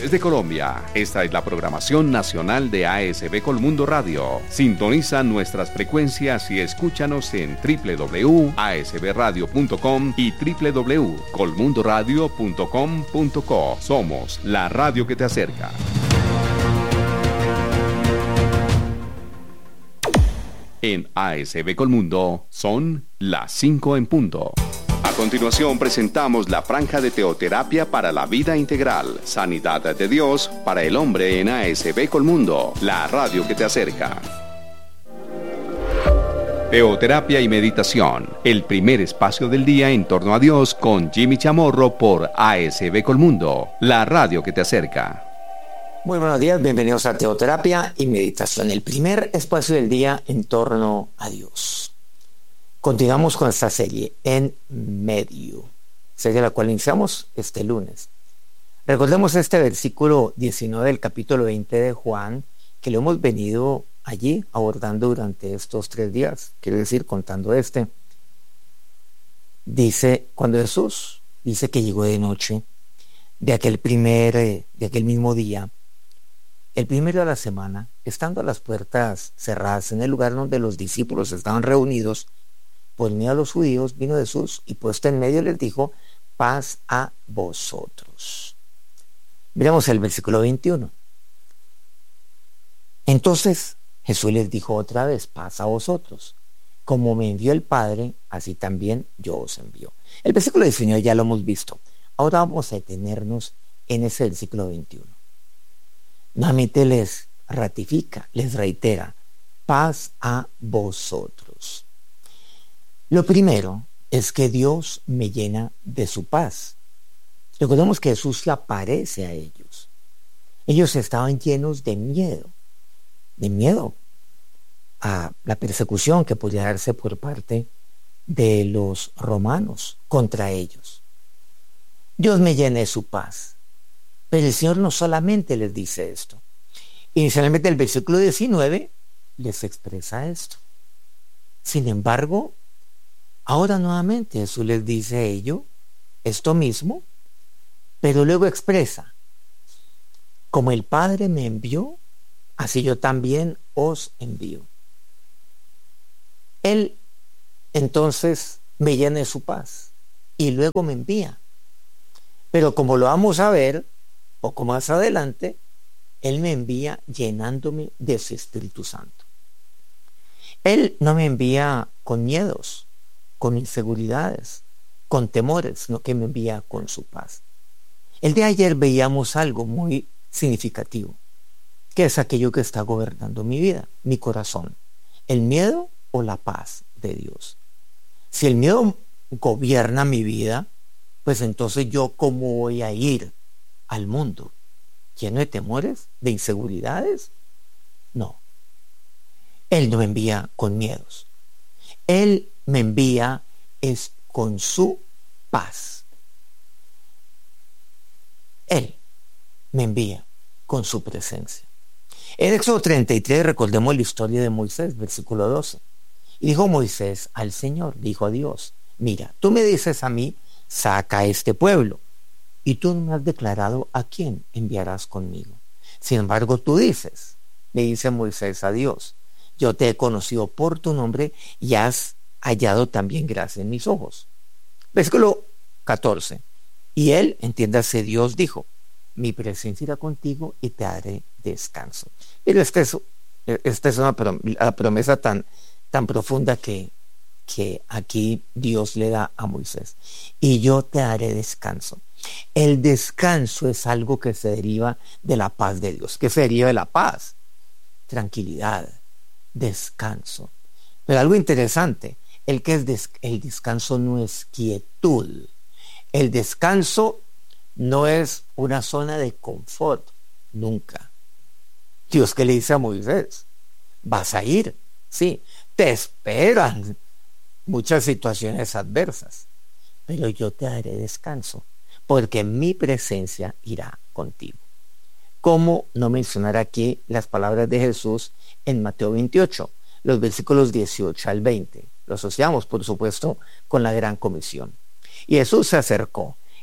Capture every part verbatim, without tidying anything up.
Desde Colombia, esta es la programación nacional de A S B Colmundo Radio. Sintoniza nuestras frecuencias y escúchanos en doble u doble u doble u punto a s b radio punto com y doble u doble u doble u punto colmundo radio punto com punto co. Somos la radio que te acerca. En A S B Colmundo son las cinco en punto. A continuación presentamos la franja de teoterapia para la vida integral, sanidad de Dios para el hombre en A S B Colmundo, la radio que te acerca. Teoterapia y meditación, el primer espacio del día en torno a Dios con Jimmy Chamorro por A S B Colmundo, la radio que te acerca. Muy buenos días, bienvenidos a Teoterapia y Meditación, el primer espacio del día en torno a Dios. Continuamos con esta serie En Medio, serie la cual iniciamos este lunes. Recordemos este versículo diecinueve del capítulo veinte de Juan, que lo hemos venido allí abordando durante estos tres días, quiero decir, contando este. Dice, cuando Jesús dice que llegó de noche, de aquel primer, de aquel mismo día, el primero de la semana, estando a las puertas cerradas en el lugar donde los discípulos estaban reunidos, por miedo a los judíos, vino Jesús y puesto en medio les dijo, paz a vosotros. Miremos el versículo veintiuno. Entonces Jesús les dijo otra vez, paz a vosotros. Como me envió el Padre, así también yo os envío. El versículo diecinueve ya lo hemos visto. Ahora vamos a detenernos en ese versículo veintiuno. Nuevamente les ratifica, les reitera, paz a vosotros. Lo primero es que Dios me llena de su paz. Recordemos que Jesús se aparece a ellos. Ellos estaban llenos de miedo, de miedo a la persecución que podía darse por parte de los romanos contra ellos. Dios me llena de su paz. Pero el Señor no solamente les dice esto. Inicialmente el versículo diecinueve les expresa esto. Sin embargo, ahora nuevamente Jesús les dice ello, esto mismo, pero luego expresa, como el Padre me envió, así yo también os envío. Él entonces me llena de su paz y luego me envía. Pero como lo vamos a ver poco más adelante, Él me envía llenándome de su Espíritu Santo. Él no me envía con miedos, con inseguridades, con temores, sino que me envía con su paz. El día de ayer veíamos algo muy significativo, que es aquello que está gobernando mi vida, mi corazón, el miedo o la paz de Dios. Si el miedo gobierna mi vida, pues entonces yo cómo voy a ir al mundo, lleno de temores, de inseguridades. No, Él no me envía con miedos. Él me envía es con su paz. Él me envía con su presencia. En Éxodo treinta y tres recordemos la historia de Moisés, versículo doce. Y dijo Moisés al Señor, dijo a Dios, mira, tú me dices a mí, saca a este pueblo, y tú no me has declarado a quién enviarás conmigo. Sin embargo, tú dices, le dice Moisés a Dios, yo te he conocido por tu nombre y has hallado también gracia en mis ojos. Versículo catorce. Y él, entiéndase, Dios dijo, mi presencia irá contigo y te haré descanso. Pero esta es, esta es una promesa tan, tan profunda que, que aquí Dios le da a Moisés. Y yo te haré descanso. El descanso es algo que se deriva de la paz de Dios. ¿Qué se deriva de la paz? Tranquilidad, descanso. Pero algo interesante, el que es des- el descanso no es quietud. El descanso no es una zona de confort, nunca. Dios, ¿qué le dice a Moisés? Vas a ir, sí, te esperan muchas situaciones adversas, pero yo te daré descanso, porque mi presencia irá contigo. ¿Cómo no mencionar aquí las palabras de Jesús en Mateo veintiocho, los versículos dieciocho al veinte? Lo asociamos, por supuesto, con la gran comisión. Y Jesús se acercó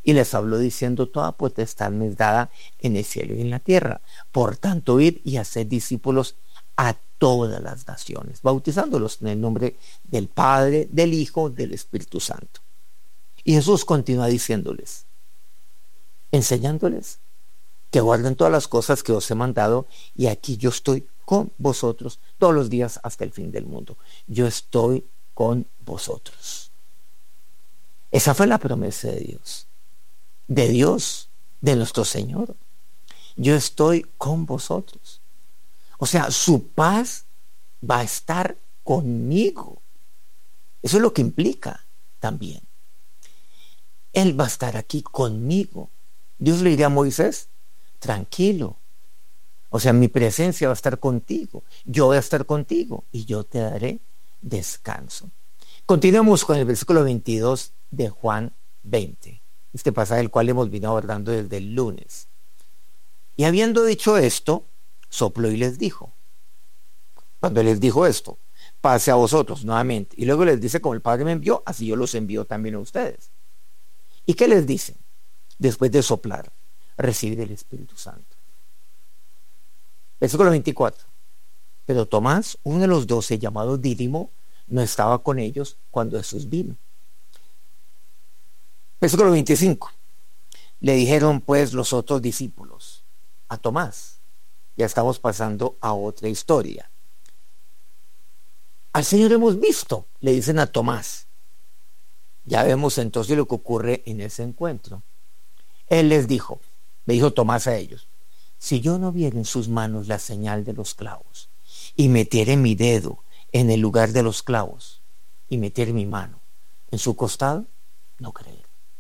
y les habló diciendo: toda potestad me es dada en el cielo y en la tierra. Por tanto, id y haced discípulos a todas las naciones, bautizándolos en el nombre del Padre, del Hijo, del Espíritu Santo. Y Jesús continúa diciéndoles, enseñándoles que guarden todas las cosas que os he mandado, y aquí yo estoy con vosotros todos los días hasta el fin del mundo. Yo estoy con vosotros. Esa fue la promesa de Dios, de Dios, de nuestro Señor. Yo estoy con vosotros. O sea, su paz va a estar conmigo. Eso es lo que implica también. Él va a estar aquí conmigo. Dios le diría a Moisés: tranquilo. O sea, mi presencia va a estar contigo. Yo voy a estar contigo y yo te daré descanso. Continuemos con el versículo veintidós de Juan veinte. Este pasaje del cual hemos venido abordando desde el lunes. Y habiendo dicho esto, sopló y les dijo. Cuando les dijo esto, pase a vosotros nuevamente. Y luego les dice: como el Padre me envió, así yo los envío también a ustedes. ¿Y qué les dice? Después de soplar, recibid el Espíritu Santo. Versículo veinticuatro. Pero Tomás, uno de los doce, llamado Dídimo, no estaba con ellos cuando Jesús vino. Versículo veinticinco. Le dijeron pues los otros discípulos a Tomás. Ya estamos pasando a otra historia. Al Señor hemos visto, le dicen a Tomás. Ya vemos entonces lo que ocurre en ese encuentro. Él les dijo, le dijo Tomás a ellos: si yo no viera en sus manos la señal de los clavos, y metiere mi dedo en el lugar de los clavos, y metiere mi mano en su costado, no creeré.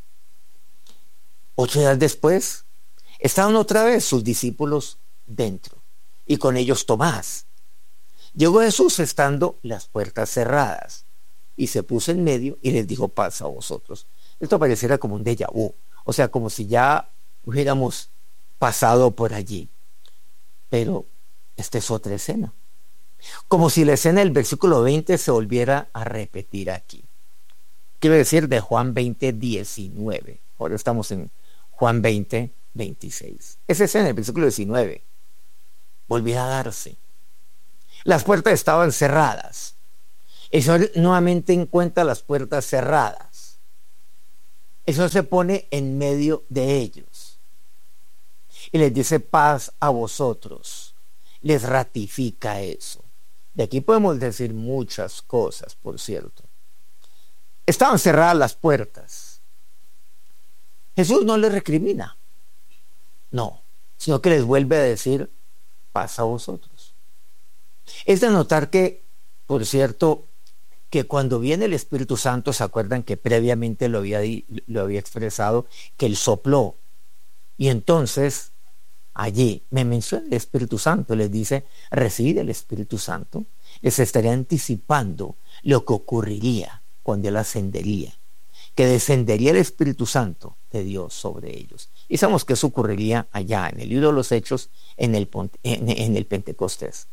Ocho días después, estaban otra vez sus discípulos dentro, y con ellos Tomás. Llegó Jesús estando las puertas cerradas, y se puso en medio y les dijo: paz a vosotros. Esto pareciera como un déjà vu, o sea, como si ya hubiéramos pasado por allí. Pero esta es otra escena. Como si la escena del versículo veinte se volviera a repetir aquí. Quiero decir, de Juan veinte, diecinueve. Ahora estamos en Juan veinte, veintiséis. Esa escena del versículo diecinueve volvió a darse. Las puertas estaban cerradas. Eso nuevamente encuentra las puertas cerradas. Eso se pone en medio de ellos. Y les dice: paz a vosotros. Les ratifica eso. De aquí podemos decir muchas cosas, por cierto. Estaban cerradas las puertas. Jesús no les recrimina. No, sino que les vuelve a decir: paz a vosotros. Es de notar que, por cierto, que cuando viene el Espíritu Santo, se acuerdan que previamente lo había, lo había expresado, que él sopló. Y entonces, allí me menciona el Espíritu Santo, les dice: recibid el Espíritu Santo. Les estaría anticipando lo que ocurriría cuando él ascendería, que descendería el Espíritu Santo de Dios sobre ellos. Y sabemos que eso ocurriría allá en el libro de los Hechos, en el, en, en el Pentecostés.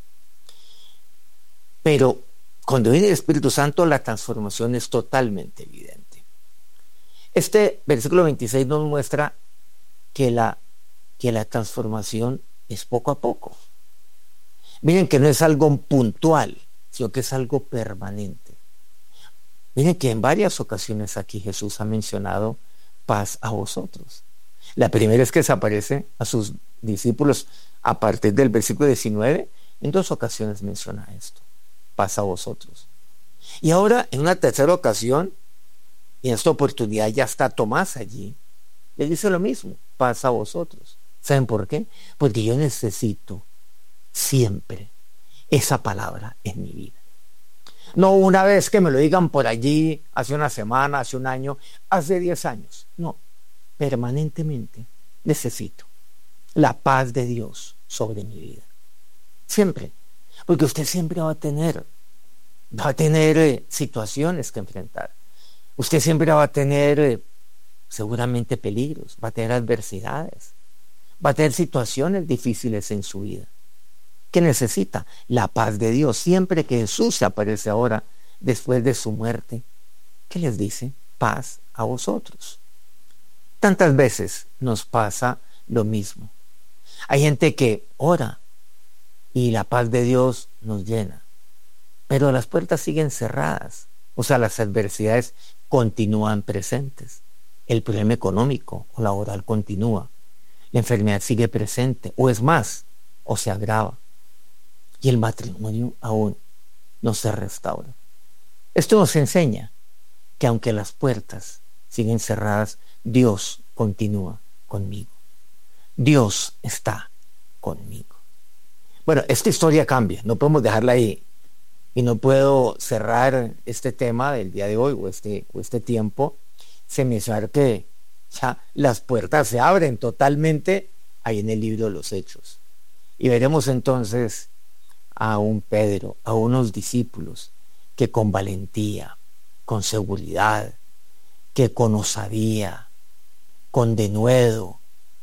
Pero cuando viene el Espíritu Santo, la transformación es totalmente evidente. Este versículo veintiséis nos muestra que la, que la transformación es poco a poco. Miren que no es algo puntual, sino que es algo permanente. Miren que en varias ocasiones aquí Jesús ha mencionado: paz a vosotros. La primera es que se aparece a sus discípulos a partir del versículo diecinueve. En dos ocasiones menciona esto: paz a vosotros. Y ahora, en una tercera ocasión, y en esta oportunidad ya está Tomás allí, le dice lo mismo: paz a vosotros. ¿Saben por qué? Porque yo necesito siempre esa palabra en mi vida. No una vez que me lo digan por allí, hace una semana, hace un año, hace diez años. No, permanentemente necesito la paz de Dios sobre mi vida. Siempre. Porque usted siempre va a tener, va a tener eh, situaciones que enfrentar. Usted siempre va a tener eh, seguramente peligros, va a tener adversidades, va a tener situaciones difíciles en su vida. ¿Qué necesita? La paz de Dios. Siempre que Jesús se aparece ahora, después de su muerte, ¿qué les dice? Paz a vosotros. Tantas veces nos pasa lo mismo. Hay gente que ora y la paz de Dios nos llena, pero las puertas siguen cerradas, o sea, las adversidades continúan presentes. El problema económico o laboral continúa, la enfermedad sigue presente, o es más, o se agrava, y el matrimonio aún no se restaura. Esto nos enseña que aunque las puertas siguen cerradas, Dios continúa conmigo. Dios está conmigo. Bueno, esta historia cambia, no podemos dejarla ahí. Y no puedo cerrar este tema del día de hoy o este, o este tiempo sin mencionar que ya las puertas se abren totalmente ahí en el libro de los Hechos. Y veremos entonces a un Pedro, a unos discípulos que con valentía, con seguridad, que con osadía, con denuedo,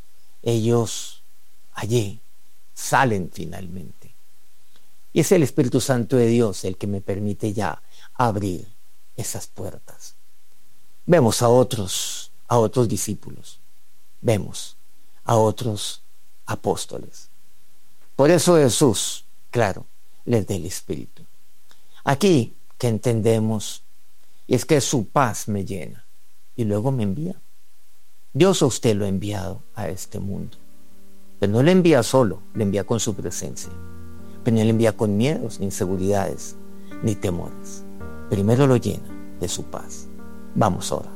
ellos allí salen finalmente. Y es el Espíritu Santo de Dios el que me permite ya abrir esas puertas. Vemos a otros, a otros discípulos, vemos a otros apóstoles. Por eso Jesús, claro, les da el Espíritu. Aquí que entendemos, y es que su paz me llena y luego me envía. Dios a usted lo ha enviado a este mundo, pero no le envía solo, le envía con su presencia. Pero no le envía con miedos, ni inseguridades, ni temores. Primero lo llena de su paz. Vamos a orar.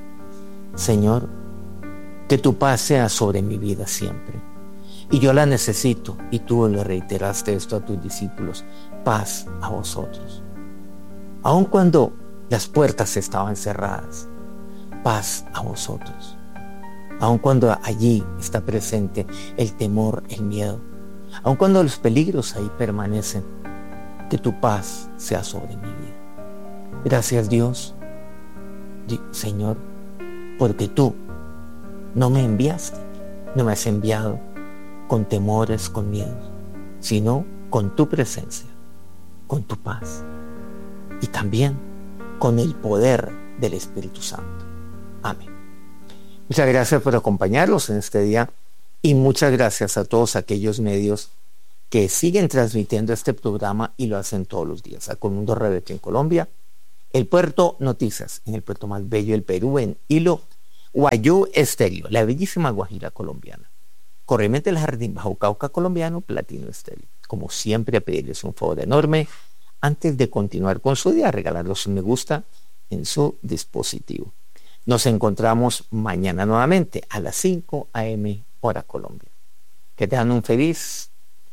Señor, que tu paz sea sobre mi vida siempre. Y yo la necesito, y tú le reiteraste esto a tus discípulos. Paz a vosotros. Aun cuando las puertas estaban cerradas, paz a vosotros. Aun cuando allí está presente el temor, el miedo, aun cuando los peligros ahí permanecen, que tu paz sea sobre mi vida. Gracias Dios, Señor, porque tú no me enviaste, no me has enviado con temores, con miedos, sino con tu presencia, con tu paz y también con el poder del Espíritu Santo. Amén. Muchas gracias por acompañarnos en este día. Y muchas gracias a todos aquellos medios que siguen transmitiendo este programa y lo hacen todos los días. A Colmundo Radio en Colombia, el Puerto Noticias, en el puerto más bello del Perú, en Hilo, Guayú Estéreo, la bellísima Guajira colombiana. Corriente del Jardín Bajo Cauca colombiano, Platino Estéreo. Como siempre, a pedirles un favor enorme, antes de continuar con su día, regalarles un me gusta en su dispositivo. Nos encontramos mañana nuevamente a las cinco a eme hora Colombia. Que tengan un feliz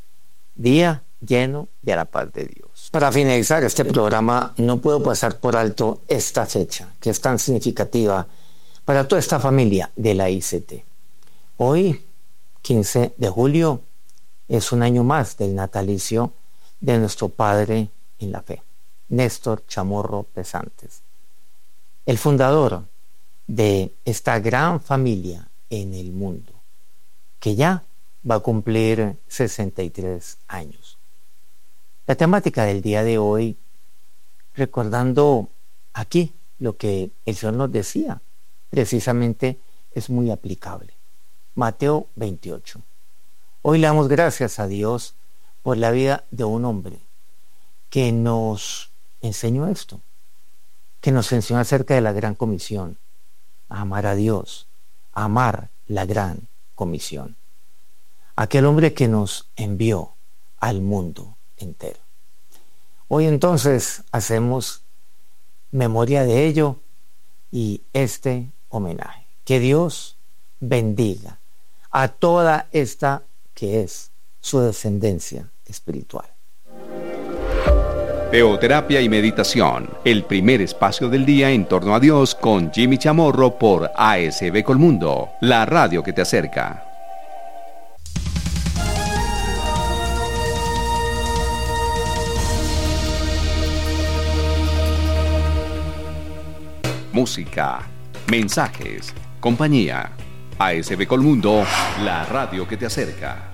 día lleno de la paz de Dios. Para finalizar este programa, no puedo pasar por alto esta fecha, que es tan significativa para toda esta familia de la I C T. Hoy, quince de julio, es un año más del natalicio de nuestro padre en la fe, Néstor Chamorro Pesantes, el fundador de esta gran familia en el mundo, que ya va a cumplir sesenta y tres años. La temática del día de hoy, recordando aquí lo que el Señor nos decía, precisamente es muy aplicable. Mateo veintiocho. Hoy le damos gracias a Dios por la vida de un hombre que nos enseñó esto, que nos enseñó acerca de la gran comisión, a amar a Dios, a amar la gran comisión. Aquel hombre que nos envió al mundo entero. Hoy entonces hacemos memoria de ello y este homenaje. Que Dios bendiga a toda esta que es su descendencia espiritual. Teoterapia y meditación, el primer espacio del día en torno a Dios con Jimmy Chamorro por A S B Colmundo, la radio que te acerca. Música, mensajes, compañía. A S B Colmundo, la radio que te acerca.